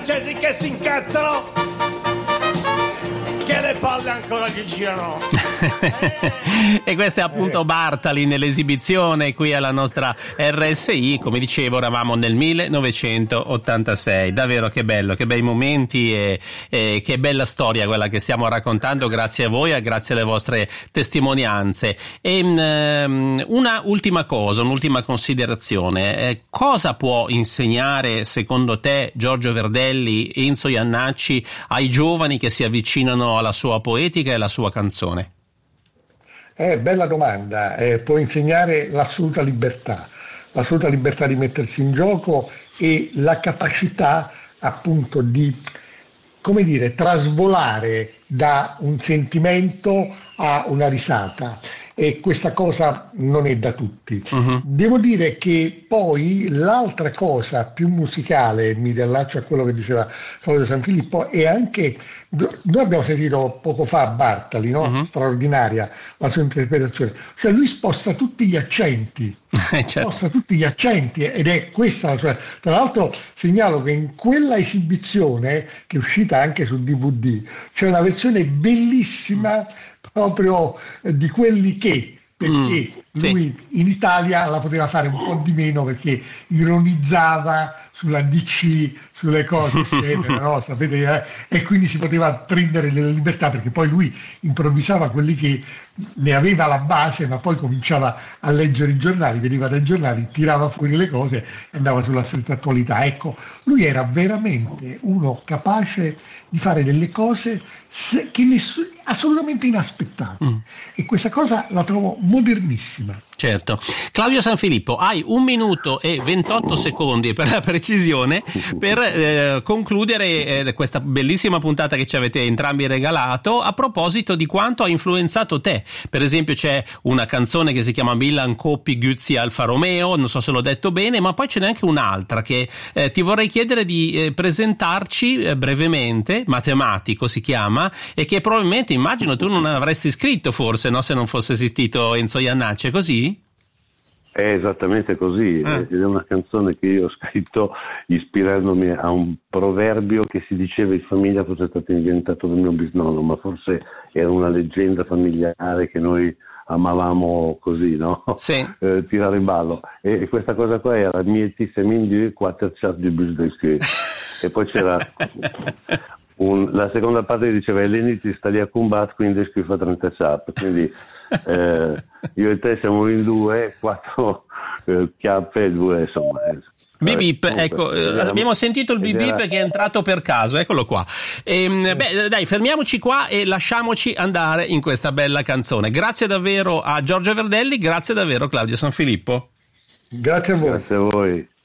francesi che si incazzano, che le palle ancora gli girano. E questo è appunto Bartali nell'esibizione qui alla nostra RSI. Come dicevo, eravamo nel 1986. Davvero che bello, che bei momenti e che bella storia quella che stiamo raccontando, grazie a voi e grazie alle vostre testimonianze. E una ultima cosa, un'ultima considerazione: cosa può insegnare secondo te Giorgio Verdelli, Enzo Jannacci ai giovani che si avvicinano alla sua poetica e alla sua canzone? Bella domanda. Può insegnare l'assoluta libertà di mettersi in gioco e la capacità appunto di, come dire, trasvolare da un sentimento a una risata. E questa cosa non è da tutti. Devo dire che poi l'altra cosa più musicale, mi riallaccio a quello che diceva Claudio Sanfilippo, è anche, noi abbiamo sentito poco fa Bartali, no? Straordinaria la sua interpretazione, cioè lui sposta tutti gli accenti, sposta tutti gli accenti, ed è questa la sua. Tra l'altro segnalo che in quella esibizione, che è uscita anche su DVD, c'è una versione bellissima proprio di quelli che, perché lui in Italia la poteva fare un po' di meno, perché ironizzava sulla DC, sulle cose eccetera, no? Sapete, e quindi si poteva prendere delle libertà, perché poi lui improvvisava quelli che ne aveva la base, ma poi cominciava a leggere i giornali, veniva dai giornali, tirava fuori le cose e andava sulla stretta attualità. Ecco, lui era veramente uno capace di fare delle cose assolutamente inaspettate, e questa cosa la trovo modernissima. Certo. Claudio Sanfilippo, hai 1 minuto e 28 secondi per la precisione per concludere questa bellissima puntata che ci avete entrambi regalato, a proposito di quanto ha influenzato te. Per esempio c'è una canzone che si chiama Milan Coppi Guzzi Alfa Romeo, non so se l'ho detto bene, ma poi ce n'è anche un'altra che ti vorrei chiedere di presentarci brevemente. Matematico si chiama, e che probabilmente, immagino, tu non avresti scritto, forse, no, se non fosse esistito Enzo Jannacci, è così? È esattamente così, ed è una canzone che io ho scritto ispirandomi a un proverbio che si diceva in famiglia fosse stato inventato dal mio bisnonno, ma forse era una leggenda familiare che noi amavamo così, no? Sì. Tirare in ballo. E questa cosa qua era Mieti semin du quattro chas du bus de queue. E poi c'era la seconda parte diceva Eleni sta lì a combat, quindi scrive 30 chap, quindi io e te siamo in 2, 4 chiappe e 2, insomma. Bip bip, ecco, abbiamo sentito il bip bip che è entrato per caso, eccolo qua. Dai, fermiamoci qua e lasciamoci andare in questa bella canzone. Grazie davvero a Giorgio Verdelli, grazie davvero Claudio Sanfilippo. Grazie a voi. Grazie a voi.